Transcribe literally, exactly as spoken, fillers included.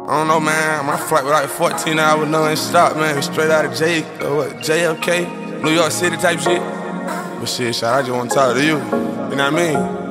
I don't know, man. My flight was like fourteen hours, no stop, man. Straight out of J, uh, what, J F K, New York City type shit. But shit, shit, I just want to talk to you. You know what I mean?